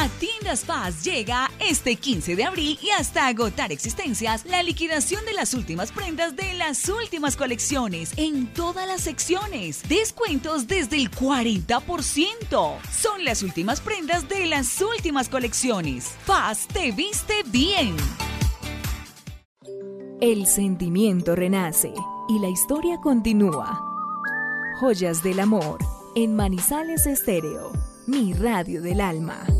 A Tiendas Paz llega este 15 de abril y hasta agotar existencias la liquidación de las últimas prendas de las últimas colecciones en todas las secciones. Descuentos desde el 40%. Son las últimas prendas de las últimas colecciones. Paz te viste bien. El sentimiento renace y la historia continúa. Joyas del amor en Manizales Estéreo, mi radio del alma.